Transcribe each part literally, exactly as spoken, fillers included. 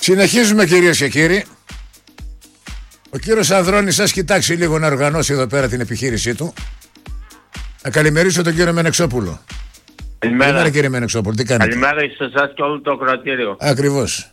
Συνεχίζουμε, κυρίες και κύριοι. Ο κύριος Ανδρώνης σας κοιτάξει λίγο να οργανώσει εδώ πέρα την επιχείρησή του. Να καλημερίσω τον κύριο Μενεξόπουλο. Καλημέρα. Καλημέρα, κύριε Μενεξόπουλο, τι κάνετε? Καλημέρα σε εσάς και όλο το ακροατήριο. Ακριβώς.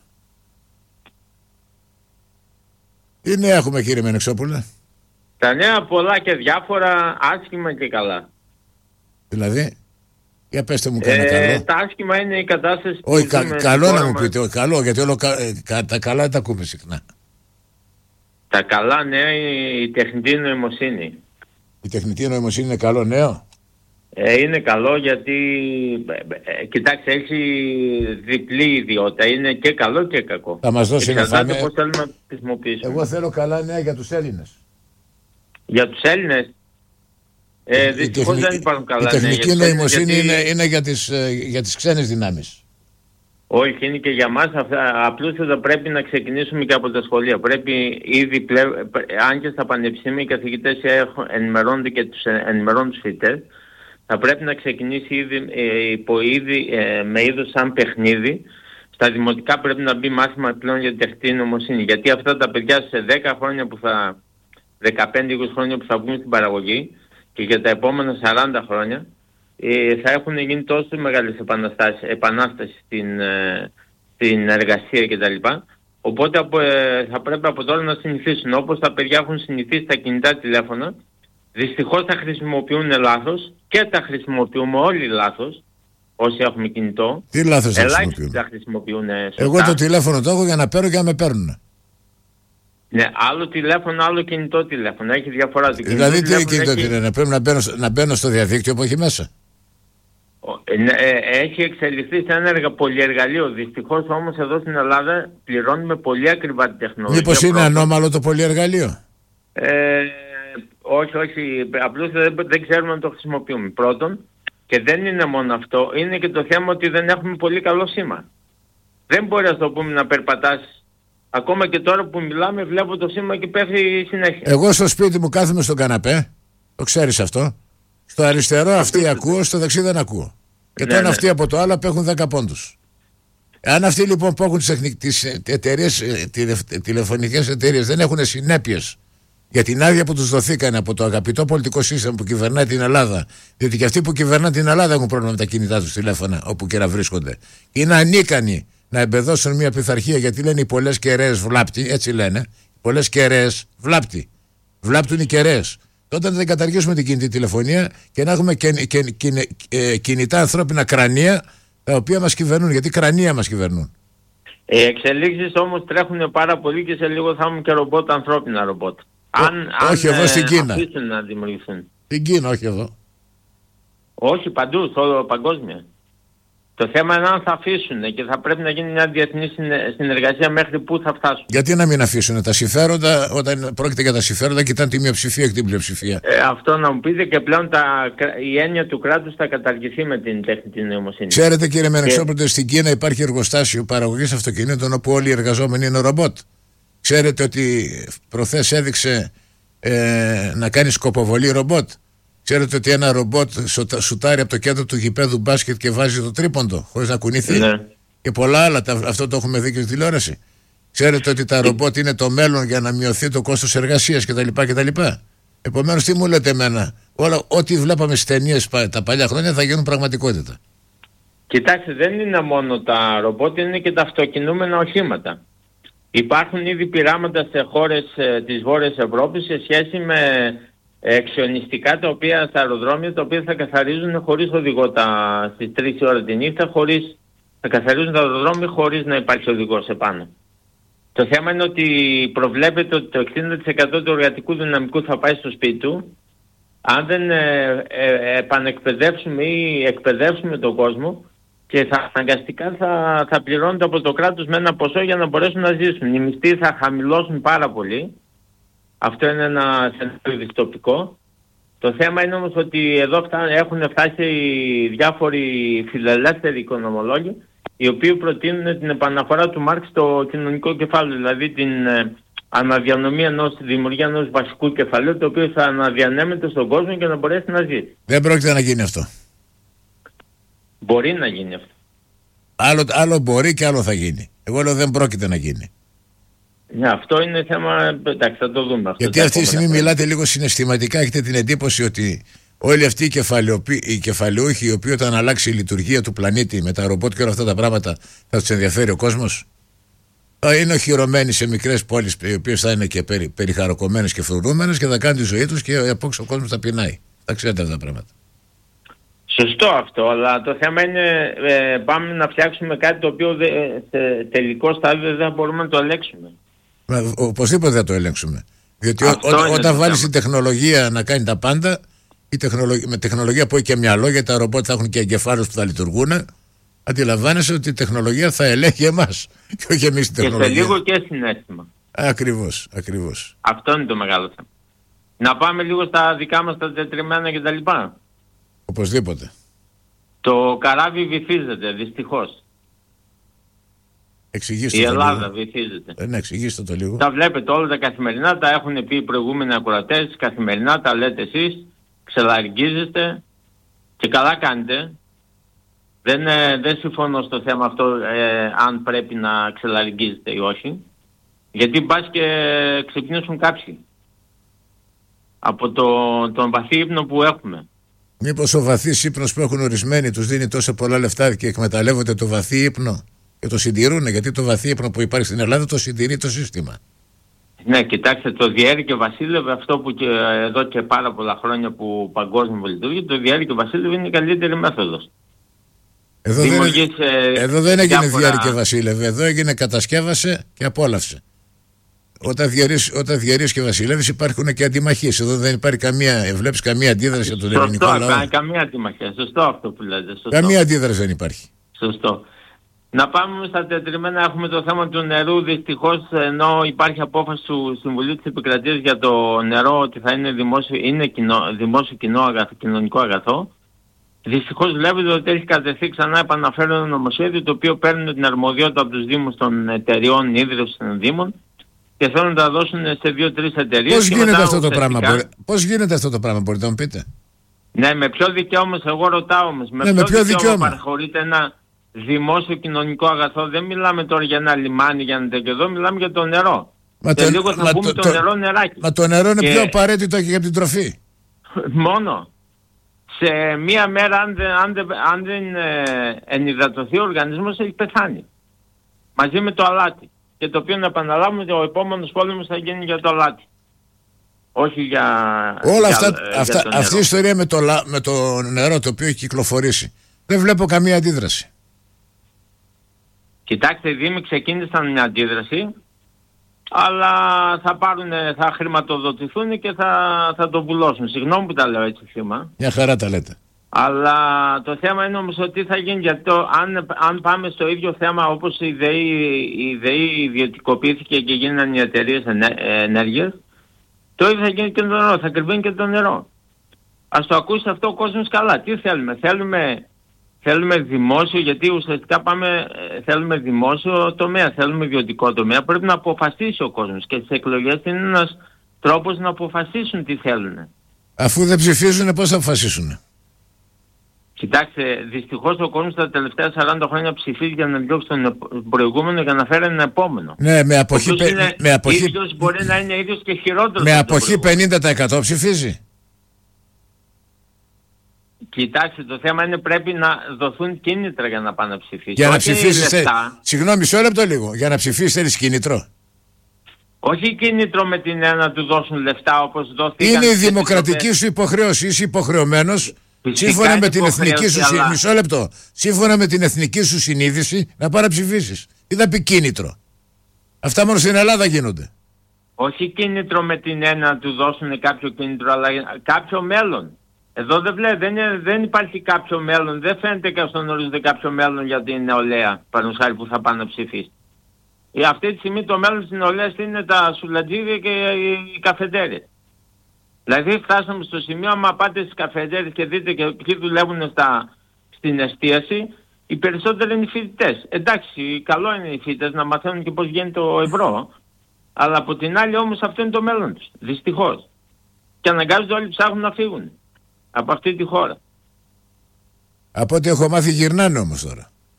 Τι νέα έχουμε, κύριε Μενεξόπουλε? Τα νέα πολλά και διάφορα, άσχημα και καλά. Δηλαδή, για πέστε μου κανένα ε, καλό. Τα άσχημα είναι η κατάσταση. Όχι, κα, καλό να μου πείτε, όχι, καλό, γιατί όλο, κα, κα, τα καλά τα ακούμε συχνά. Τα καλά νέα είναι η τεχνητή νοημοσύνη. Η τεχνητή νοημοσύνη είναι καλό νέο. Ε, είναι καλό γιατί, ε, κοιτάξτε, έχει διπλή ιδιότητα. Είναι και καλό και κακό. Θα μας δώσει ένα φάμε. Πώς θέλουμε να χρησιμοποιήσουμε. Εγώ θέλω καλά νέα για τους Έλληνες. Για τους Έλληνες. Ε, δυστυχώς δεν υπάρχουν καλά νέα. Η τεχνική νέα, νοημοσύνη γιατί... είναι, είναι για, τις, για τις ξένες δυνάμεις. Όχι, είναι και για μας. Απλούστατα πρέπει να ξεκινήσουμε και από τα σχολεία. Πρέπει ήδη πλέον, αν και στα πανεπιστήμια οι καθηγητές ενημερώνονται και τους ενημερώνουν τους φοιτητές, θα πρέπει να ξεκινήσει ήδη, ε, υπό ήδη ε, με είδος σαν παιχνίδι. Στα δημοτικά πρέπει να μπει μάθημα πλέον για την τεχνητή νοημοσύνη. Γιατί αυτά τα παιδιά σε δέκα χρόνια που θα, δεκαπέντε είκοσι χρόνια που θα βγουν στην παραγωγή και για τα επόμενα σαράντα χρόνια, ε, θα έχουν γίνει τόσο μεγάλες επανάστασεις στην, ε, στην εργασία κτλ. Οπότε από, ε, θα πρέπει από τώρα να συνηθίσουν. Όπως τα παιδιά έχουν συνηθίσει τα κινητά τηλέφωνα, δυστυχώς τα χρησιμοποιούν λάθος και τα χρησιμοποιούμε όλοι λάθος, όσοι έχουμε κινητό. Τι λάθος ελάχιστοι τα χρησιμοποιούν σωστά. Εγώ το τηλέφωνο το έχω για να παίρνω και να με παίρνουν. Ναι, άλλο τηλέφωνο, άλλο κινητό τηλέφωνο. Έχει διαφορά. Το δηλαδή τι έχει κινητό τηλέφωνο, πρέπει να μπαίνω, να μπαίνω στο διαδίκτυο που έχει μέσα. Έχει εξελιχθεί σε ένα πολυεργαλείο. Δυστυχώς όμως εδώ στην Ελλάδα πληρώνουμε πολύ ακριβά τη τεχνολογία. Μήπως είναι πρώτα ανώμαλο το πολυεργαλείο? Ε, όχι, όχι. Απλώς δεν, δεν ξέρουμε να το χρησιμοποιούμε. Πρώτον, και δεν είναι μόνο αυτό, είναι και το θέμα ότι δεν έχουμε πολύ καλό σήμα. Δεν μπορεί να το πούμε να περπατάς. Ακόμα και τώρα που μιλάμε βλέπω το σήμα και πέφτει συνέχεια. Εγώ στο σπίτι μου κάθομαι στον καναπέ. Το ξέρεις αυτό. Στο αριστερό αυτοί ακούω, στο δεξί δεν ακούω. Και τώρα ναι, αυτοί ναι. από το άλλο απέχουν δέκα πόντους. Αν αυτοί λοιπόν που έχουν τις εταιρείες, τηλεφωνικές εταιρείες δεν έχουν συνέπειες για την άδεια που τους δοθήκαν από το αγαπητό πολιτικό σύστημα που κυβερνάει την Ελλάδα, διότι και αυτοί που κυβερνάνε την Ελλάδα έχουν πρόβλημα με τα κινητά τους τηλέφωνα όπου και να βρίσκονται, είναι ανίκανοι να εμπεδώσουν μια πειθαρχία, γιατί λένε οι πολλές κεραίες βλάπτει, έτσι λένε. Οι πολλές κεραίες βλάπτει. Βλάπτουν οι κεραίες. Τότε δεν καταργήσουμε την κινητή τηλεφωνία και να έχουμε και, και, και, ε, κινητά ανθρώπινα κρανία τα οποία μας κυβερνούν, γιατί κρανία μας κυβερνούν. Οι εξελίξεις όμως τρέχουν πάρα πολύ και σε λίγο θα έχουμε και ρομπότ, ανθρώπινα ρομπότ. Αν, όχι αν, εδώ στην Κίνα. Να δημιουργηθούν. Στην Κίνα, όχι εδώ. Όχι παντού, στο παγκόσμια. Το θέμα είναι αν θα αφήσουν και θα πρέπει να γίνει μια διεθνή συνεργασία μέχρι πού θα φτάσουν. Γιατί να μην αφήσουν τα συμφέροντα, όταν πρόκειται για τα συμφέροντα, κοιτάνε τη μειοψηφία και την πλειοψηφία. Ε, αυτό να μου πείτε, και πλέον τα, η έννοια του κράτους θα καταργηθεί με την τεχνητή νοημοσύνη. Ξέρετε, κύριε Μενεξόπουλο, και... στην Κίνα υπάρχει εργοστάσιο παραγωγής αυτοκινήτων όπου όλοι οι εργαζόμενοι είναι ρομπότ. Ξέρετε ότι προχθές έδειξε ε, να κάνει σκοποβολή ρομπότ. Ξέρετε ότι ένα ρομπότ σουτάρει από το κέντρο του γηπέδου μπάσκετ και βάζει το τρίποντο χωρίς να κουνηθεί. Ναι. Και πολλά άλλα. Αυτό το έχουμε δει και στη τηλεόραση. Ξέρετε ότι τα ρομπότ είναι το μέλλον για να μειωθεί το κόστος εργασίας κτλ. κτλ. Επομένως, τι μου λέτε εμένα? Όλα, ό,τι βλέπαμε στις ταινίες τα παλιά χρόνια θα γίνουν πραγματικότητα. Κοιτάξτε, δεν είναι μόνο τα ρομπότ, είναι και τα αυτοκινούμενα οχήματα. Υπάρχουν ήδη πειράματα σε χώρες ε, της Βόρειας Ευρώπης σε σχέση με εξιονιστικά τα οποία στα αεροδρόμια, τα οποία θα καθαρίζουν χωρίς οδηγό τα, στις τρεις η ώρα τη νύχτα, χωρίς, θα καθαρίζουν τα αεροδρόμια χωρίς να υπάρχει οδηγός επάνω. Το θέμα είναι ότι προβλέπεται ότι το εξήντα τοις εκατό του εργατικού δυναμικού θα πάει στο σπίτι του. Αν δεν ε, ε, επανεκπαιδεύσουμε ή εκπαιδεύσουμε τον κόσμο, και θα αναγκαστικά θα, θα πληρώνονται από το κράτος με ένα ποσό για να μπορέσουν να ζήσουν. Οι μισθοί θα χαμηλώσουν πάρα πολύ. Αυτό είναι ένα σενάριο δυστοπικό. Το θέμα είναι όμως ότι εδώ φτά, έχουν φτάσει διάφοροι φιλελεύθεροι οικονομολόγοι, οι οποίοι προτείνουν την επαναφορά του Μάρξ στο κοινωνικό κεφάλαιο, δηλαδή την ε, αναδιανομή ενός, δημιουργία ενός βασικού κεφαλαίου, το οποίο θα αναδιανέμεται στον κόσμο για να μπορέσει να ζήσει. Δεν πρόκειται να γίνει αυτό. Μπορεί να γίνει αυτό. Άλλο, άλλο μπορεί και άλλο θα γίνει. Εγώ λέω δεν πρόκειται να γίνει. Ναι, αυτό είναι θέμα, εντάξει, θα το δούμε. Αυτό γιατί αυτή τη στιγμή μιλάτε λίγο συναισθηματικά, έχετε την εντύπωση ότι όλοι αυτοί οι, οι κεφαλαιούχοι, οι οποίοι όταν αλλάξει η λειτουργία του πλανήτη με τα ρομπότ και όλα αυτά τα πράγματα θα τους ενδιαφέρει ο κόσμος. Θα είναι οχυρωμένοι σε μικρές πόλεις, οι οποίες θα είναι και περι, περιχαροκομμένες και φρουρούμενες και θα κάνουν τη ζωή τους και από έξω ο κόσμος θα πεινάει. Θα ξέρετε αυτά τα πράγματα. Σωστό αυτό, αλλά το θέμα είναι ε, πάμε να φτιάξουμε κάτι το οποίο δε, σε τελικό στάδιο δεν μπορούμε να το ελέγξουμε. Μα, οπωσδήποτε θα το ελέγξουμε. Διότι ό, ό, όταν βάλεις την τεχνολογία να κάνει τα πάντα, η τεχνολογία, με τεχνολογία που έχει και μυαλό, γιατί τα ρομπότ θα έχουν και εγκεφάλους που θα λειτουργούν, αντιλαμβάνεσαι ότι η τεχνολογία θα ελέγχει εμάς και όχι εμείς την τεχνολογία. Και σε λίγο και συνέστημα. Ακριβώς, ακριβώς. Αυτό είναι το μεγάλο θέμα. Να πάμε λίγο στα δικά μας τα τετριμμένα κτλ. Οπωσδήποτε. Το καράβι βυθίζεται, δυστυχώς. Εξηγήστε η το Ελλάδα λίγο. βυθίζεται. Ε, ναι, εξηγήστε το λίγο. Τα βλέπετε όλα τα καθημερινά, τα έχουν πει οι προηγούμενοι ακροατές, καθημερινά τα λέτε εσείς, ξελαργίζεστε και καλά κάνετε. Δεν, ε, δεν συμφωνώ στο θέμα αυτό ε, αν πρέπει να ξελαργίζετε ή όχι. Γιατί πας και ξυπνήσουν κάποιοι από το, τον βαθύ ύπνο που έχουμε. Μήπως ο βαθύς ύπνος που έχουν ορισμένοι τους δίνει τόσο πολλά λεφτά και εκμεταλλεύονται το βαθύ ύπνο και το συντηρούν, γιατί το βαθύ ύπνο που υπάρχει στην Ελλάδα το συντηρεί το σύστημα. Ναι, κοιτάξτε, το διέρη και βασίλευε, αυτό που και εδώ και πάρα πολλά χρόνια που παγκόσμιο λειτουργεί, το διέρη και βασίλευε είναι η καλύτερη μέθοδος. Εδώ δεν, εδώ δεν έγινε διάρκεια διάρη και βασίλευε, εδώ έγινε κατασκεύασε και απόλαυσε. Όταν διαρρείς, όταν διαρρείς και βασιλεύεις υπάρχουν και αντιμαχίες. Εδώ δεν υπάρχει καμία, βλέπεις καμία αντίδραση από τον σωστό, ελληνικό λαό. Σωστό, καμία αντιμαχία. Σωστό αυτό που λέτε. Σωστό. Καμία αντίδραση δεν υπάρχει. Σωστό. Να πάμε στα τετριμμένα, έχουμε το θέμα του νερού. Δυστυχώς, ενώ υπάρχει απόφαση του Συμβουλίου της Επικρατείας για το νερό ότι θα είναι δημόσιο, είναι κοινό, δημόσιο κοινό αγαθό, κοινωνικό αγαθό, δυστυχώς βλέπετε ότι έχει κατευθεί ξανά, επαναφέρω ένα νομοσχέδιο το οποίο παίρνει την αρμοδιότητα από τους δήμους των εταιριών ίδρυυσης των δήμων και θέλουν να τα δώσουν σε δύο-τρεις εταιρείες. Πώς γίνεται αυτό το πράγμα, μπορεί... Πώς γίνεται αυτό το πράγμα, μπορείτε να μου πείτε? Ναι, με ποιο δικαίωμα, εγώ ρωτάω όμως, με, ναι, ποιο, με ποιο δικαίωμα, δικαίωμα παραχωρείται ένα δημόσιο κοινωνικό αγαθό? Δεν μιλάμε τώρα για ένα λιμάνι, για ένα τέτοιο, εδώ μιλάμε για το νερό. Μα και το, λίγο θα μα πούμε το, το νερό νεράκι. Μα το νερό είναι και... πιο απαραίτητο και για την τροφή. Μόνο. Σε μία μέρα αν δεν, αν δεν, αν δεν ε, ενυδατωθεί ο οργανισμός έχει πεθάνει. Μαζί με το αλάτι. Και το οποίο να επαναλάβουμε ότι ο επόμενος πόλεμος θα γίνει για το αλάτι. Όχι για... Όλα για, αυτά, για αυτά αυτή η ιστορία με το, με το νερό το οποίο έχει κυκλοφορήσει. Δεν βλέπω καμία αντίδραση. Κοιτάξτε, οι Δήμοι ξεκίνησαν μια αντίδραση, αλλά θα πάρουν, θα χρηματοδοτηθούν και θα, θα το πουλώσουν. Συγγνώμη που τα λέω έτσι σήμα. Μια χαρά τα λέτε. Αλλά το θέμα είναι όμως ότι θα γίνει, γιατί το, αν, αν πάμε στο ίδιο θέμα όπως η ΔΕΗ, η ΔΕΗ ιδιωτικοποιήθηκε και γίνανε οι εταιρείες ενέργειας, το ίδιο θα γίνει και το νερό, θα κρυβίνει και το νερό. Ας το ακούσει αυτό ο κόσμος καλά. Τι θέλουμε, θέλουμε, θέλουμε δημόσιο, γιατί ουσιαστικά πάμε, θέλουμε δημόσιο τομέα, θέλουμε ιδιωτικό τομέα. Πρέπει να αποφασίσει ο κόσμος και στις εκλογές είναι ένας τρόπος να αποφασίσουν τι θέλουν. Αφού δεν ψηφίζουν, πώς θα αποφασίσουν? Κοιτάξτε, δυστυχώς ο κόσμος τα τελευταία σαράντα χρόνια ψηφίζει για να διώξει τον προηγούμενο για να φέρει ένα επόμενο. Ναι, με αποχή, πε... είναι με αποχή... ίδιος, μπορεί να είναι ίδιος και χειρότερος. Με αποχή πενήντα τοις εκατό ψηφίζει. Κοιτάξτε, το θέμα είναι πρέπει να δοθούν κίνητρα για να πάνε να ψηφίσει. Για να ψηφίσεις, λεφτά... Συγγνώμη, μισό λεπτό λίγο. Για να ψηφίσεις θέλεις κίνητρο. Όχι κίνητρο με την ένα να του δώσουν λεφτά όπως δόθηκαν. Είναι η δημοκρατική σου υποχρέωση. Είσαι υποχρεωμένος. Σύμφωνα με την εθνική σου αλλά... μισό λεπτό. Σύμφωνα με την εθνική σου συνείδηση να πάει να ψηφίσεις. Τι θα πει κίνητρο? Αυτά μόνο στην Ελλάδα γίνονται. Όχι κίνητρο με την ένα να του δώσουν κάποιο κίνητρο, αλλά κάποιο μέλλον. Εδώ δεν, βλέ, δεν, δεν υπάρχει κάποιο μέλλον. Δεν φαίνεται και στον ορίζοντα κάποιο μέλλον για την νεολαία, παραδείγματος χάρη, που θα πάνε να ψηφίσει. Αυτή τη στιγμή το μέλλον της νεολαίας είναι τα σουλατζίδια και οι καφετέρες. Δηλαδή φτάσαμε στο σημείο, άμα πάτε στις καφετέρες και δείτε και ποιοι δουλεύουν στα, στην εστίαση, οι περισσότεροι είναι οι φοιτητές. Εντάξει, καλό είναι οι φοιτητές να μαθαίνουν και πώς γίνεται το ευρώ, αλλά από την άλλη όμως αυτό είναι το μέλλον τους, δυστυχώς. Και αναγκάζονται όλοι ψάχνουν να φύγουν από αυτή τη χώρα. Από ό,τι έχω μάθει γυρνάνε όμως τώρα.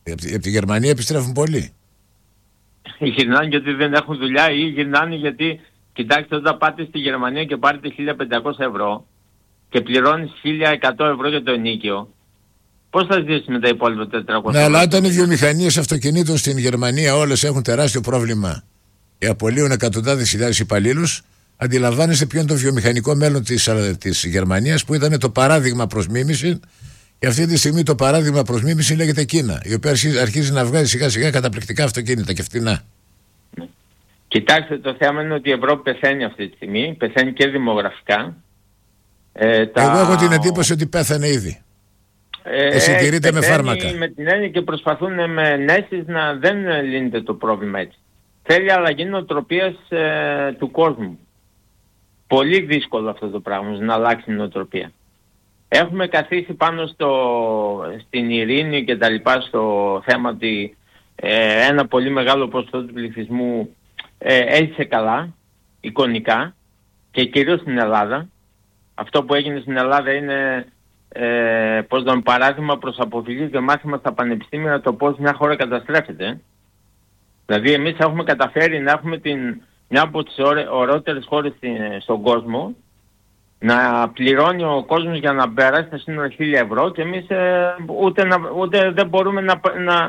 Από τη Γερμανία επιστρέφουν πολλοί. Γυρνάνε γιατί δεν έχουν δουλειά ή γυρνάνε γιατί, κοιτάξτε, όταν πάτε στη Γερμανία και πάρετε χίλια πεντακόσια ευρώ και πληρώνεις χίλια εκατό ευρώ για το ενίκιο, πώς θα ζήσεις με τα υπόλοιπα τετρακόσια? Ναι, αλλά όταν οι βιομηχανίες αυτοκινήτων στην Γερμανία όλες έχουν τεράστιο πρόβλημα και απολύουν εκατοντάδες χιλιάδες υπαλλήλους, αντιλαμβάνεστε ποιο είναι το βιομηχανικό μέλλον της, της Γερμανίας, που ήταν το παράδειγμα προς μίμηση, και αυτή τη στιγμή το παράδειγμα προς μίμηση λέγεται Κίνα, η οποία αρχίζει να βγάζει σιγά σιγά καταπληκτικά αυτοκίνητα και φτηνά. Κοιτάξτε, το θέμα είναι ότι η Ευρώπη πεθαίνει αυτή τη στιγμή, πεθαίνει και δημογραφικά. Ε, τα... Εγώ έχω την εντύπωση ότι πέθανε ήδη. Ε, και συντηρείται ε, με φάρμακα. Με την έννοια και προσπαθούν με νέσεις να δεν λύνεται το πρόβλημα έτσι. Θέλει αλλαγή νοοτροπίας ε, του κόσμου. Πολύ δύσκολο αυτό το πράγμα, να αλλάξει η νοοτροπία. Έχουμε καθίσει πάνω στο, στην ειρήνη και τα λοιπά, στο θέμα ότι ε, ένα πολύ μεγάλο ποσοστό του πληθυσμού ε, έζησε καλά, εικονικά, και κυρίως στην Ελλάδα. Αυτό που έγινε στην Ελλάδα είναι ε, πώς το παράδειγμα προς αποφυγή και μάθημα στα πανεπιστήμια το πώς μια χώρα καταστρέφεται. Δηλαδή εμείς έχουμε καταφέρει να έχουμε την, μια από τις ωραιότερες χώρες στον κόσμο, να πληρώνει ο κόσμος για να περάσει τα σύνορα χίλια ευρώ και εμείς ε, ούτε, να, ούτε δεν μπορούμε να, να,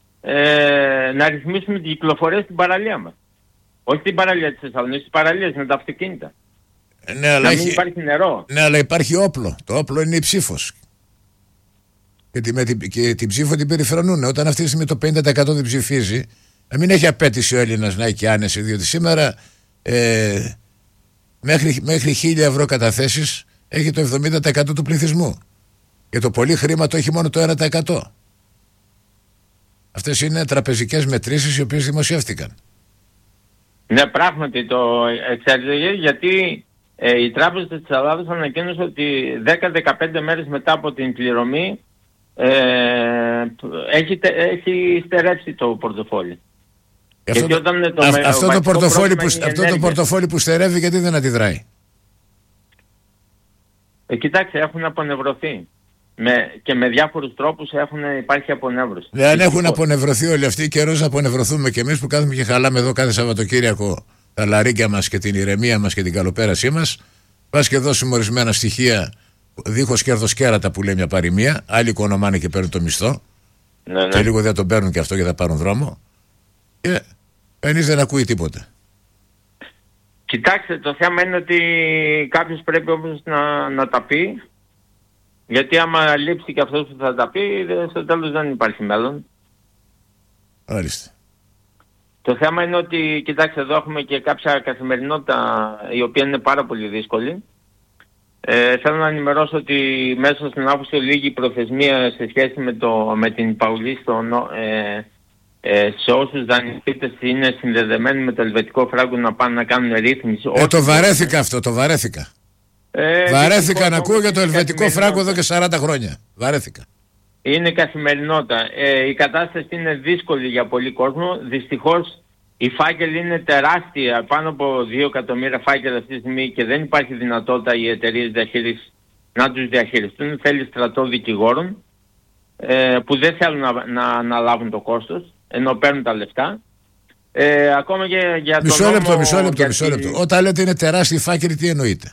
ε, να ρυθμίσουμε την κυκλοφορία στην παραλία μας. Όχι την παραλία της Θεσσαλονίκης, τις παραλίες με τα αυτοκίνητα. Ναι, αλλά να μην έχει... υπάρχει νερό. Ναι, αλλά υπάρχει όπλο. Το όπλο είναι η ψήφος. Και, τη, με την, και την ψήφο την περιφρονούν. Όταν αυτή τη στιγμή το πενήντα τοις εκατό δεν ψηφίζει, να μην έχει απέτηση ο Έλληνας να έχει άνεση, διότι σήμερα ε, μέχρι, μέχρι χίλια ευρώ καταθέσεις έχει το εβδομήντα τοις εκατό του πληθυσμού. Και το πολύ χρήμα το έχει μόνο το ένα τοις εκατό. Αυτές είναι τραπεζικές μετρήσεις οι οποίες δημοσιεύτηκαν. Ναι, πράγματι το εξαρτάται, γιατί ε, η Τράπεζα της Ελλάδας ανακοίνωσε ότι δέκα με δεκαπέντε μέρες μετά από την πληρωμή ε, έχει, έχει στερέψει το πορτοφόλι. Αυτό, το, όταν το, α, με, αυτό, το πορτοφόλι που, αυτό το πορτοφόλι που στερεύει, γιατί δεν αντιδράει? Ε, κοιτάξτε, έχουν απονευρωθεί. Με, και με διάφορους τρόπους έχουν, υπάρχει απονεύρωση. Δεν έχουν απονευρωθεί όλοι αυτοί, καιρός να απονευρωθούμε κι εμείς που κάθουμε και χαλάμε εδώ κάθε Σαββατοκύριακο τα λαρίκια μας και την ηρεμία μας και την καλοπέρασή μας. Πας και δώσουμε ορισμένα στοιχεία δίχως κέρδος κέρατα που λέει μια παροιμία. Άλλοι οικονομάνε και παίρνουν το μισθό. Ναι, ναι. Και λίγο δεν τον παίρνουν και αυτό και θα πάρουν δρόμο. Και κανείς δεν ακούει τίποτα. Κοιτάξτε, το θέμα είναι ότι κάποιος πρέπει όμως να, να τα πει. Γιατί άμα λείψει και αυτός που θα τα πει, στο τέλος δεν υπάρχει μέλλον. Ορίστε. Το θέμα είναι ότι, κοιτάξτε, εδώ έχουμε και κάποια καθημερινότητα η οποία είναι πάρα πολύ δύσκολη. Ε, θέλω να ενημερώσω ότι μέσα στον Αύγουστο λίγη προθεσμία σε σχέση με, το, με την υπαγωγή στο, ε, ε, σε όσους δανειστές είναι συνδεδεμένοι με το ελβετικό φράγκο να πάνε να κάνουν ρύθμιση. Ε, το βαρέθηκα αυτό, το βαρέθηκα. Ε, Βαρέθηκα να ακούω για το ελβετικό φράγκο εδώ και σαράντα χρόνια. Βαρέθηκα. Είναι καθημερινότητα. Ε, η κατάσταση είναι δύσκολη για πολλοί κόσμο. Δυστυχώς οι φάκελοι είναι τεράστια, πάνω από δύο εκατομμύρια φάκελοι αυτή τη στιγμή και δεν υπάρχει δυνατότητα οι εταιρείες διαχείρισης να τους διαχειριστούν. Θέλει στρατό δικηγόρων ε, που δεν θέλουν να, να αναλάβουν το κόστος ενώ παίρνουν τα λεφτά. Ε, ακόμα και για μισό τον λεπτό, νόμο, μισό λεπτό, γιατί... μισό λεπτό. Όταν λέτε είναι τεράστιοι φάκελοι, τι εννοείτε?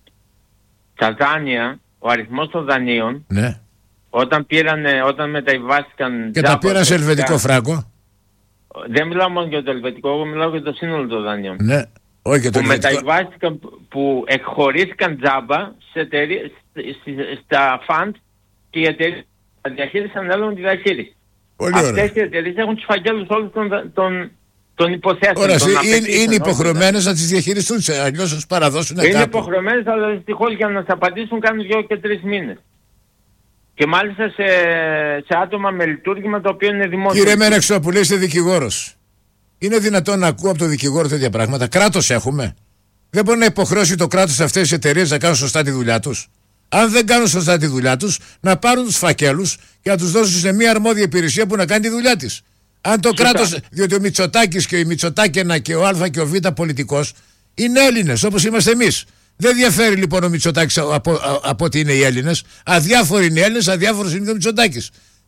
Τα δάνεια, ο αριθμός των δανείων, ναι. όταν, πήρανε, όταν μεταβιβάστηκαν... Και τα πήραν σε ελβετικό φράγκο. Δεν μιλάω μόνο για το ελβετικό, εγώ μιλάω για το σύνολο των δανείων. Ναι, όχι για το που ελβετικό. μεταβιβάστηκαν, που εκχωρήθηκαν τζάμπα σε εταιρείες, στα φαντ και οι εταιρείες διαχείρισαν έλαβαν τη διαχείριση. Πολύ Αυτές ωραία. οι εταιρείες έχουν τους φαγγέλους όλους των, των, των υποθέσεων. Ωραία, είναι, είναι υποχρεωμένες να τις διαχειριστούν, αλλιώς θα τους παραδώσουν είναι κάπου. Είναι υποχρεωμένες, αλλά δυστυχώς για να τις απαντήσουν κάνουν δύο και τρεις μήνες. Και μάλιστα σε, σε άτομα με λειτουργήμα το οποίο είναι δημόσιο. Κύριε Μένεξόπουλε, είστε δικηγόρος. Είναι δυνατόν να ακούω από το δικηγόρο τέτοια πράγματα? Κράτος έχουμε. Δεν μπορεί να υποχρεώσει το κράτος αυτές τις εταιρείες να κάνουν σωστά τη δουλειά τους? Αν δεν κάνουν σωστά τη δουλειά τους, να πάρουν τους φακέλους και να τους δώσουν σε μια αρμόδια υπηρεσία που να κάνει τη δουλειά της. Αν το κράτος, διότι ο Μητσοτάκης και η Μητσοτάκαινα και ο Α και ο Β πολιτικός είναι Έλληνες όπως είμαστε εμείς. Δεν διαφέρει λοιπόν ο Μητσοτάκης από, από ότι είναι οι Έλληνες. Αδιάφοροι είναι οι Έλληνες, αδιάφορος είναι ο Μητσοτάκης.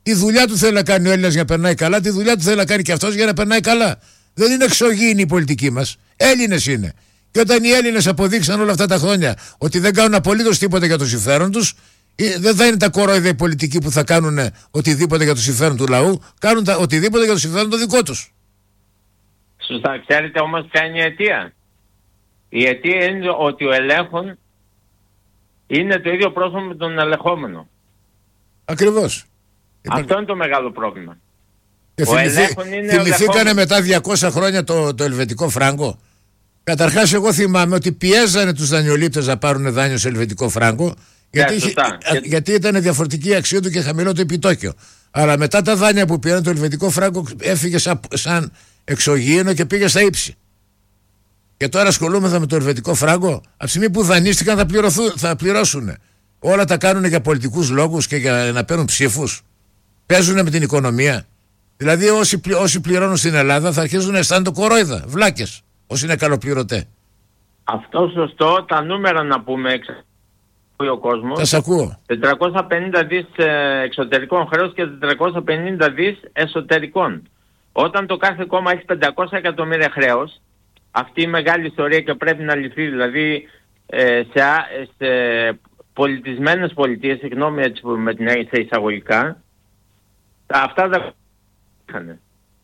Τη δουλειά του θέλει να κάνει ο Έλληνας για να περνάει καλά, τη δουλειά του θέλει να κάνει και αυτός για να περνάει καλά. Δεν είναι εξωγήινη η πολιτική μας. Έλληνες είναι. Και όταν οι Έλληνες αποδείξαν όλα αυτά τα χρόνια ότι δεν κάνουν απολύτως τίποτα για το συμφέρον τους, δεν θα είναι τα κορόιδα οι πολιτικοί που θα κάνουν οτιδήποτε για το συμφέρον του λαού, κάνουν τα, οτιδήποτε για το συμφέρον το δικό τους. Σωστά. Ξέρετε όμως ποια είναι η αιτία? Η αιτία είναι ότι ο ελέγχον είναι το ίδιο πρόσωπο με τον ελεγχόμενο. Ακριβώς. Αυτό είναι το μεγάλο πρόβλημα. Και θυμηθή, θυμηθήκανε μετά διακόσια χρόνια το, το ελβετικό φράγκο. Καταρχάς εγώ θυμάμαι ότι πιέζανε τους δανειολήπτες να πάρουν δάνειο σε ελβετικό φράγκο, γιατί, yeah, είχε, γιατί ήταν διαφορετική η αξία του και χαμηλό το επιτόκιο. Αλλά μετά τα δάνεια που πήραν το ελβετικό φράγκο έφυγε σαν, σαν εξωγήινο και πήγε στα ύψη. Και τώρα ασχολούμεθα με το ελβετικό φράγκο. Από τη στιγμή που δανείστηκαν θα, θα πληρώσουν. Όλα τα κάνουν για πολιτικούς λόγους και για να παίρνουν ψήφους. Παίζουν με την οικονομία. Δηλαδή όσοι, όσοι πληρώνουν στην Ελλάδα θα αρχίζουν να αισθάνονται κορόιδα, βλάκες, όσοι είναι καλοπληρωτέ. Αυτό σωστό, τα νούμερα να πούμε ο κόσμος. Θα σ' ακούω. τετρακόσια πενήντα δις εξωτερικών χρέους και τετρακόσια πενήντα δις εσωτερικών. Όταν το κάθε κόμμα έχει πεντακόσια εκατομμύρια χρέος, αυτή η μεγάλη ιστορία και πρέπει να λυθεί, δηλαδή ε, σε, σε πολιτισμένες πολιτείες, συγγνώμη έτσι με την σε εισαγωγικά, αυτά δεν είχαν.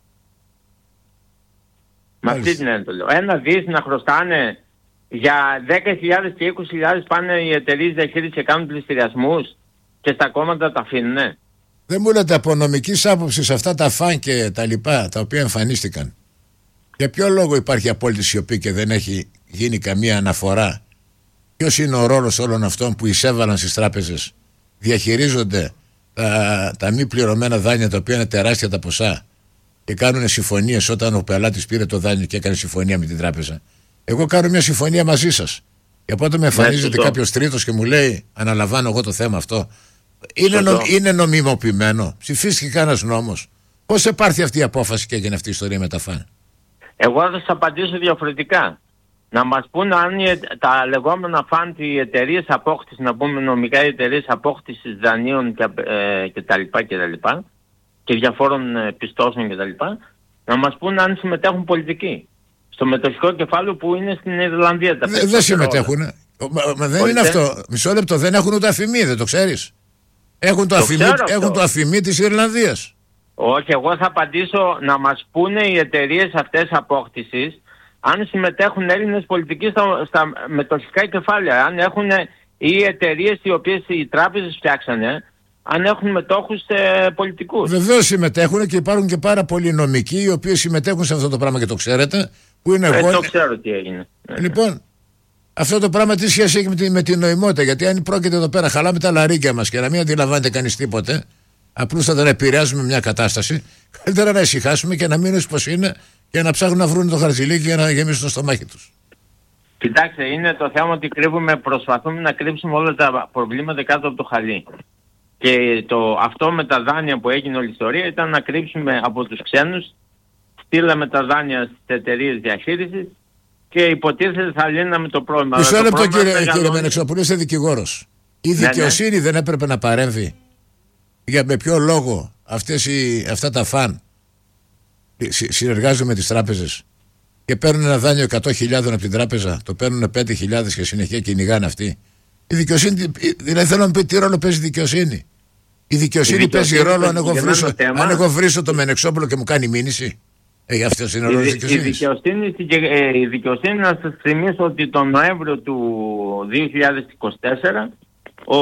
Με αυτή την έννοια το λέω. Ένα δις να χρωστάνε για δέκα χιλιάδες και είκοσι χιλιάδες πάνε οι εταιρείες διαχείρισης και κάνουν πληστηριασμούς και στα κόμματα τα αφήνουνε. Δεν μου λέτε από νομικής άποψης αυτά τα φαν και τα λοιπά τα οποία εμφανίστηκαν. Για ποιο λόγο υπάρχει απόλυτη σιωπή και δεν έχει γίνει καμία αναφορά? Ποιος είναι ο ρόλος όλων αυτών που εισέβαλαν στις τράπεζες, διαχειρίζονται τα, τα μη πληρωμένα δάνεια τα οποία είναι τεράστια τα ποσά και κάνουν συμφωνίες όταν ο πελάτης πήρε το δάνειο και έκανε συμφωνία με την τράπεζα? Εγώ κάνω μια συμφωνία μαζί σας. Και οπότε με εμφανίζεται ναι, κάποιος τρίτος και μου λέει αναλαμβάνω εγώ το θέμα αυτό. Είναι, νο, είναι νομιμοποιημένο? Ψηφίστηκε κανένας νόμος? Πώς επάρθει αυτή η απόφαση και έγινε αυτή η ιστορία με τα φαν? Εγώ θα σας απαντήσω διαφορετικά. Να μας πούν αν τα λεγόμενα φαντ, οι εταιρείες απόκτησης, να πούμε νομικά οι εταιρείες απόκτησης δανείων και, ε, και τα λοιπά και τα λοιπά και διαφόρων ε, πιστώσεων και τα λοιπά, να μας πούν αν συμμετέχουν πολιτικοί. Στο μετοχικό κεφάλαιο που είναι στην Ιρλανδία. Δεν δε συμμετέχουν. Μα, μα δεν είναι αυτό. Μισό λεπτό, δεν έχουν ούτε αφημί, δεν το ξέρεις? Έχουν το, το, αφημί, έχουν το αφημί της Ιρλανδίας. Όχι, εγώ θα απαντήσω να μας πούνε οι εταιρείες αυτές απόκτησης αν συμμετέχουν Έλληνες πολιτικοί στα, στα μετοχικά κεφάλαια. Αν έχουν οι εταιρείες οι οποίες οι τράπεζες φτιάξανε, αν έχουν μετόχους ε, πολιτικούς. Βεβαίως συμμετέχουν και υπάρχουν και πάρα πολλοί νομικοί οι οποίοι συμμετέχουν σε αυτό το πράγμα και το ξέρετε. Που είναι ε, εγώ... Το ξέρω τι έγινε. Λοιπόν, αυτό το πράγμα τι σχέση έχει με την, με την νοημότητα? Γιατί αν πρόκειται εδώ πέρα χαλάμε τα λαρίκια μας και να μην αντιλαμβάνεται κανείς τίποτε, απλούστατα να επηρεάζουμε μια κατάσταση, καλύτερα να ησυχάσουμε και να μείνουν πως είναι και να ψάχνουν να βρουν το χαρτζηλίκι για να γεμίσουν το στομάχι τους. Κοιτάξτε, είναι το θέμα ότι κρύβουμε, προσπαθούμε να κρύψουμε όλα τα προβλήματα κάτω από το χαλί. Και το, αυτό με τα δάνεια που έγινε όλη η ιστορία ήταν να κρύψουμε από τους ξένους. Στείλαμε τα δάνεια στις εταιρείες διαχείρισης και υποτίθεται θα λύναμε το πρόβλημα. Μισό λεπτό κύριε, κύριε Μενεξοπουλή, είστε δικηγόρος. Η δικαιοσύνη ναι, ναι. δεν έπρεπε να παρέμβει? Για με ποιο λόγο αυτές οι, αυτά τα φαν συνεργάζονται με τις τράπεζες και παίρνουν ένα δάνειο εκατό χιλιάδες από την τράπεζα, το παίρνουν πέντε χιλιάδες και συνεχεία κυνηγάνε αυτοί? Η δικαιοσύνη, δηλαδή θέλω να πει τι ρόλο παίζει η δικαιοσύνη? Η δικαιοσύνη, η δικαιοσύνη παίζει ρόλο αν εγώ, βρίσω, αν εγώ βρίσω το Μενεξόπουλο και μου κάνει μήνυση? Ε, αυτός είναι ο ρόλος της δικαιοσύνης. Η δικαιοσύνη, η δικαιοσύνη, να σας θυμίσω ότι τον Νοέμβριο του δύο χιλιάδες είκοσι τέσσερα ο,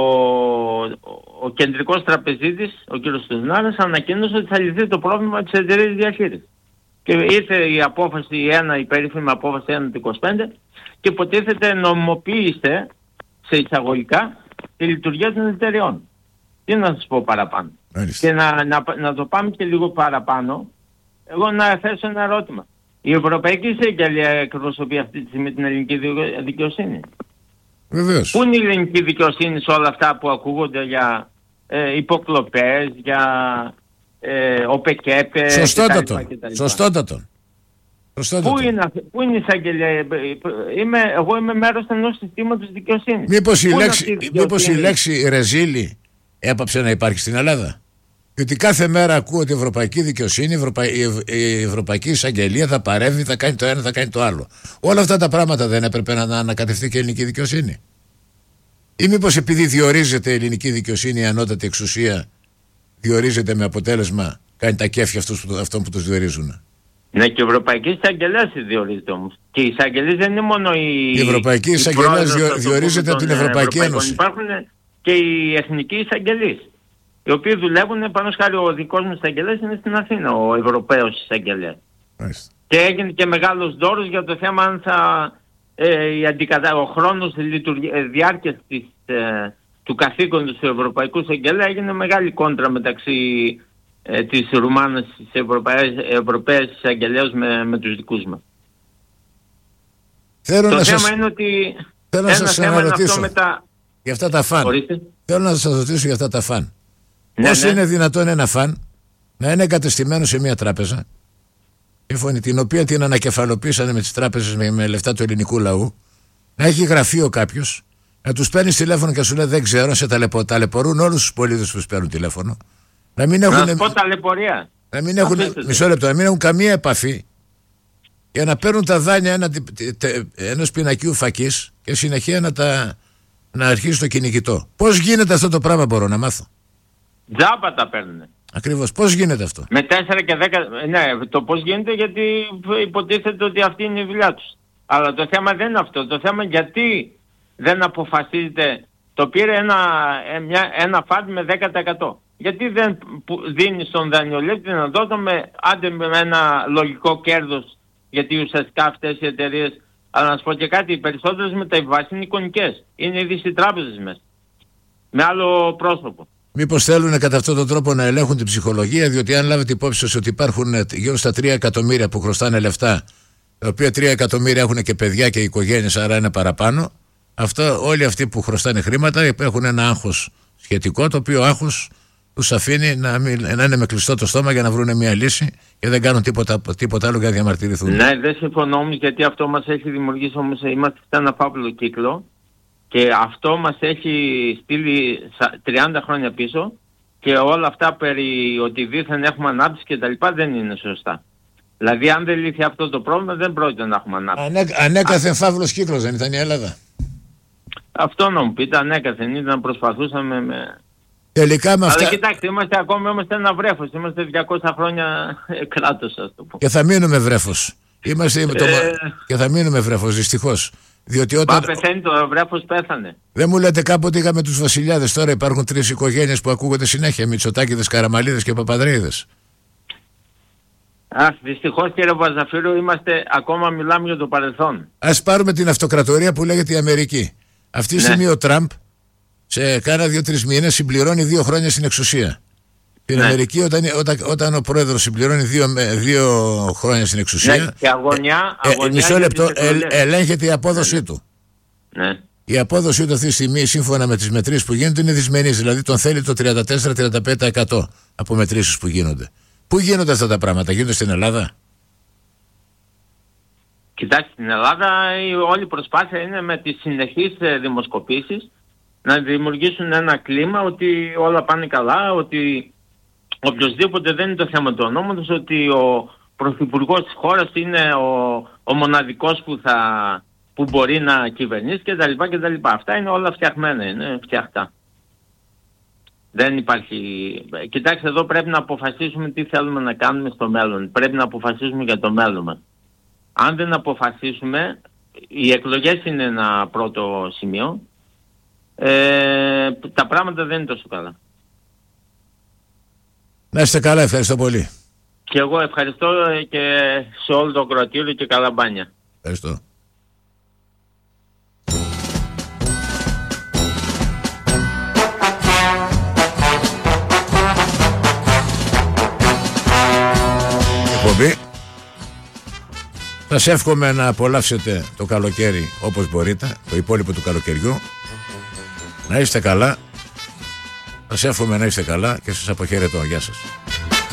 ο κεντρικός τραπεζίτης, ο κ. Στουνάρας, ανακοίνωσε ότι θα λυθεί το πρόβλημα της εταιρείας διαχείρισης. Και ήρθε η απόφαση η ένα, η περίφημη απόφαση ένα του είκοσι πέντε και υποτίθεται νομιμοποίησε σε εισαγωγικά τη λειτουργία των εταιρεών. Τι να σας πω παραπάνω? Μάλιστα. Και να, να, να το πάμε και λίγο παραπάνω, εγώ να θέσω ένα ερώτημα. Η Ευρωπαϊκή Εισαγγελία εκπροσωπεί αυτή τη στιγμή την ελληνική δικαιοσύνη? Βεβαίως. Πού είναι η ελληνική δικαιοσύνη σε όλα αυτά που ακούγονται για ε, υποκλοπές, για ε, ΟΠΕΚΕΠΕ? Σωστότατο. Σωστότατο. Πού είναι, πού είναι η εισαγγελία? Είμαι, εγώ είμαι μέρος ενός συστήματος δικαιοσύνης. Μήπως η, λέξη, μήπως η λέξη ρεζίλη έπαψε να υπάρχει στην Ελλάδα? Γιατί κάθε μέρα ακούω ότι η Ευρωπαϊκή Δικαιοσύνη, η, Ευρωπα... η Ευρωπαϊκή Εισαγγελία θα παρέμβει, θα κάνει το ένα, θα κάνει το άλλο. Όλα αυτά τα πράγματα δεν έπρεπε να ανακατευτεί και η ελληνική δικαιοσύνη? Ή μήπως επειδή διορίζεται η ελληνική δικαιοσύνη, η ανώτατη εξουσία, διορίζεται με αποτέλεσμα, κάνει τα κέφια αυτών που τους διορίζουν? Ναι, και η Ευρωπαϊκή Εισαγγελέα διορίζεται όμως. Και η Εισαγγελία δεν είναι μόνο η. Η Ευρωπαϊκή Εισαγγελέα διο... διορίζεται από την Ευρωπαϊκή Ένωση. Υπάρχουν και οι εθνικοί εισαγγελείς, οι οποίοι δουλεύουν, πάνω χάρη ο δικός μου εισαγγελέας είναι στην Αθήνα, ο Ευρωπαίος εισαγγελέας. Και έγινε και μεγάλος δώρος για το θέμα αν θα. Ε, η αντικατα... Ο χρόνος λειτουργία... διάρκειας της, ε, του καθήκοντος του Ευρωπαϊκού Εισαγγελέα έγινε μεγάλη κόντρα μεταξύ ε, της Ρουμάνας της Ευρωπαίας Εισαγγελέας με, με τους δικούς μας. Θέλω το να θέμα σας... είναι ότι Θέλω ένα να σας θέμα είναι αυτό με τα... για αυτά τα φαν. Ορίστε. Θέλω να σας ρωτήσω για αυτά τα φαν. Ναι, Πώς ναι. είναι δυνατόν ένα φαν να είναι εγκατεστημένο σε μια τράπεζα, σύμφωνη, την οποία την ανακεφαλοποίησανε με τις τράπεζες με, με λεφτά του ελληνικού λαού, να έχει γραφείο κάποιος, να τους παίρνει τηλέφωνο και σου λέει δεν ξέρω, σε ταλαιπω, ταλαιπωρούν όλους τους πολίτες που τους παίρνουν τηλέφωνο. Να μην έχουν, να πω ταλαιπωρία. Να μην έχουν, μισό λεπτό, να μην έχουν καμία επαφή για να παίρνουν τα δάνεια ένα, ενός πινακίου φακής και συνεχεία να, τα, να αρχίσει το κυνηγητό. Πώς γίνεται αυτό το πράγμα, μπορώ να μάθω? Τζάμπα τα παίρνουν. Ακριβώς. Πώς γίνεται αυτό? Με τέσσερα και δέκα. Ναι, το πώς γίνεται, γιατί υποτίθεται ότι αυτή είναι η δουλειά τους. Αλλά το θέμα δεν είναι αυτό. Το θέμα γιατί δεν αποφασίζεται. Το πήρε ένα, μια, ένα φαντ με δέκα τοις εκατό. Γιατί δεν δίνει στον δανειολήπτη να δώσω με, άντε με ένα λογικό κέρδος, γιατί ουσιαστικά αυτές οι εταιρείες, αλλά να σου πω και κάτι, οι περισσότερες μεταβιβάσεις είναι εικονικές. Είναι ήδη στις τράπεζες μέσα. Με άλλο πρόσωπο. Μήπως θέλουν κατά αυτόν τον τρόπο να ελέγχουν την ψυχολογία, διότι αν λάβετε υπόψη σας ότι υπάρχουν γύρω στα τρία εκατομμύρια που χρωστάνε λεφτά, τα οποία τρία εκατομμύρια έχουν και παιδιά και οικογένειες, άρα είναι παραπάνω, αυτό, όλοι αυτοί που χρωστάνε χρήματα έχουν ένα άγχος σχετικό, το οποίο άγχος τους αφήνει να, μην, να είναι με κλειστό το στόμα για να βρουν μια λύση και δεν κάνουν τίποτα, τίποτα άλλο για να διαμαρτυρηθούν. Ναι, δεν συμφωνώ όμως, γιατί αυτό μας έχει δημιουργήσει όμως, είμαστε σε ένα φαύλο κύκλο. Και αυτό μας έχει στείλει τριάντα χρόνια πίσω και όλα αυτά περί ότι δίθεν έχουμε ανάπτυξη και τα λοιπά δεν είναι σωστά. Δηλαδή αν δεν λύθει αυτό το πρόβλημα δεν πρόκειται να έχουμε ανάπτυξη. Ανέ, ανέκαθεν φαύλος κύκλος δεν ήταν η Ελλάδα? Αυτό να μου πείτε, ανέκαθεν ήταν να προσπαθούσαμε με... Τελικά με αυτά... Αλλά κοιτάξτε, είμαστε ακόμη είμαστε ένα βρέφος, είμαστε διακόσια χρόνια κράτος, ας το πω. Και θα μείνουμε βρέφος. Είμαστε ε... το... Και θα μείνουμε βρέφος, δυστυχώς. Διότι όταν... Μα πεθαίνει το βρέφος, πέθανε. Δεν μου λέτε κάποτε είχαμε τους βασιλιάδες, τώρα υπάρχουν τρεις οικογένειες που ακούγονται συνέχεια, Μητσοτάκηδες, Καραμαλίδες και Παπανδρέιδες. Αχ, δυστυχώς κύριε Βαζαφύρου, είμαστε, ακόμα μιλάμε για το παρελθόν. Ας πάρουμε την αυτοκρατορία που λέγεται η Αμερική. Αυτή τη ναι. στιγμή ο Τραμπ σε κάνα δύο-τρεις μήνες συμπληρώνει δύο χρόνια στην εξουσία. Στην ναι. Αμερική όταν, όταν, όταν ο πρόεδρος συμπληρώνει δύο, δύο χρόνια στην εξουσία, ναι, και αγωνιά, ε, αγωνιά ε, μισό λεπτό, ε, ελέγχεται η απόδοσή ναι. του. Ναι. Η απόδοσή του αυτή τη στιγμή, σύμφωνα με τις μετρήσεις που γίνονται, είναι δυσμενής. Δηλαδή τον θέλει το τριάντα τέσσερα με τριάντα πέντε τοις εκατό από μετρήσεις που γίνονται. Πού γίνονται αυτά τα πράγματα, γίνονται στην Ελλάδα? Κοιτάξτε, στην Ελλάδα η όλη προσπάθεια είναι με τις συνεχείς δημοσκοπήσεις να δημιουργήσουν ένα κλίμα ότι όλα πάνε καλά, ότι οποιοσδήποτε δεν είναι το θέμα του ονόματος, ότι ο πρωθυπουργός της χώρας είναι ο, ο μοναδικός που, θα, που μπορεί να κυβερνήσει κτλ. κτλ. Αυτά είναι όλα φτιαχμένα, είναι φτιαχτά. Δεν υπάρχει... Κοιτάξτε, εδώ πρέπει να αποφασίσουμε τι θέλουμε να κάνουμε στο μέλλον. Πρέπει να αποφασίσουμε για το μέλλον μας. Αν δεν αποφασίσουμε, οι εκλογές είναι ένα πρώτο σημείο, ε, τα πράγματα δεν είναι τόσο καλά. Να είστε καλά, ευχαριστώ πολύ. Και εγώ ευχαριστώ και σε όλο το ακροατήριο και καλά μπάνια. Ευχαριστώ. Εκπομπή. Σας εύχομαι να απολαύσετε το καλοκαίρι όπως μπορείτε, το υπόλοιπο του καλοκαιριού. Να είστε καλά. Σας εύχομαι να είστε καλά και σας αποχαιρετώ. Γεια σας.